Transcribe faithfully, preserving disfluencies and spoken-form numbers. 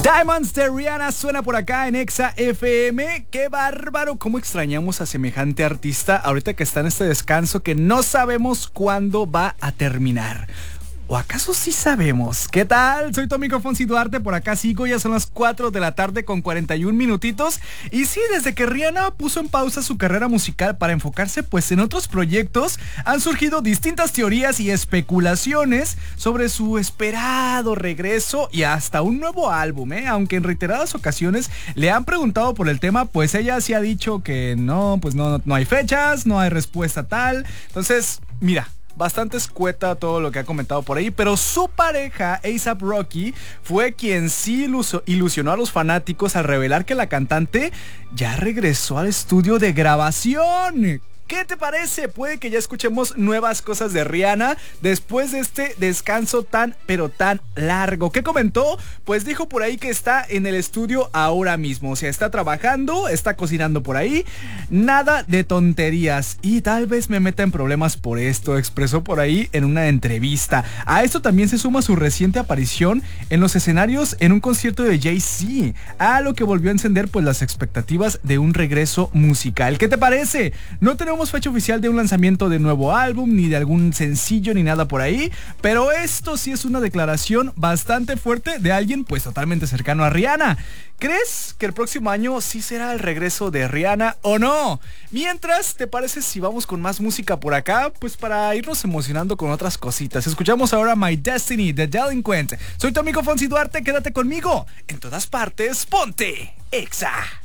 Diamonds de Rihanna suena por acá en Exa F M. ¡Qué bárbaro! ¿Cómo extrañamos a semejante artista ahorita que está en este descanso que no sabemos cuándo va a terminar? ¿O acaso sí sabemos? ¿Qué tal? Soy tu amigo Fonsi Duarte, por acá sigo, ya son las cuatro de la tarde con cuarenta y un minutitos. Y sí, desde que Rihanna puso en pausa su carrera musical para enfocarse pues en otros proyectos, han surgido distintas teorías y especulaciones sobre su esperado regreso y hasta un nuevo álbum, ¿eh? Aunque en reiteradas ocasiones le han preguntado por el tema, pues ella sí ha dicho que no, pues no, no hay fechas, no hay respuesta tal. Entonces, mira, bastante escueta todo lo que ha comentado por ahí, pero su pareja A$AP Rocky fue quien sí ilusionó a los fanáticos al revelar que la cantante ya regresó al estudio de grabación. ¿Qué te parece? Puede que ya escuchemos nuevas cosas de Rihanna después de este descanso tan, pero tan largo. ¿Qué comentó? Pues dijo por ahí que está en el estudio ahora mismo. O sea, está trabajando, está cocinando por ahí. Nada de tonterías. Y tal vez me meta en problemas por esto, expresó por ahí en una entrevista. A esto también se suma su reciente aparición en los escenarios en un concierto de Jay-Z, a lo que volvió a encender pues las expectativas de un regreso musical. ¿Qué te parece? No tenemos fecha oficial de un lanzamiento de nuevo álbum, ni de algún sencillo, ni nada por ahí, pero esto sí es una declaración bastante fuerte de alguien pues totalmente cercano a Rihanna. ¿Crees que el próximo año sí será el regreso de Rihanna o no? Mientras, ¿te parece si vamos con más música por acá? Pues para irnos emocionando con otras cositas. Escuchamos ahora My Destiny de Delinquent. Soy tu amigo Fonsi Duarte, quédate conmigo. En todas partes, ponte Exa.